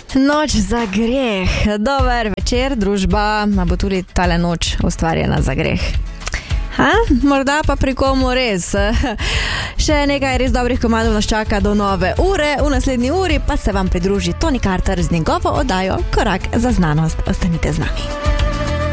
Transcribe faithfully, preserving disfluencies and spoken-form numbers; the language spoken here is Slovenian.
Noč za greh. Dober večer, družba. A bo tudi tale noč ustvarjena za greh? Ha? Morda pa pri komu res. Še nekaj res dobrih komadov nas čaka do nove ure. V naslednji uri pa se vam pridruži Toni Carter z njegovo oddajo Korak za znanost. Ostanite z nami.